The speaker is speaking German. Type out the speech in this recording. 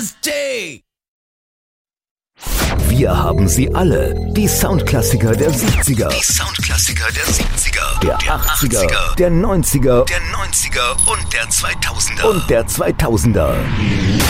Nasty! Wir haben sie alle. Die Soundklassiker der 70er. Die Soundklassiker der 70er. Der 80er. Der 90er. Der 90er und der 2000er. Und der 2000er.